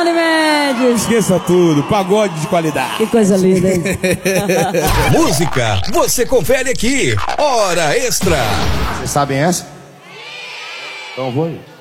Unimed. Esqueça tudo, pagode de qualidade. Que coisa linda, hein? Música, você confere aqui. Hora Extra. Vocês sabem essa? Então vou ir.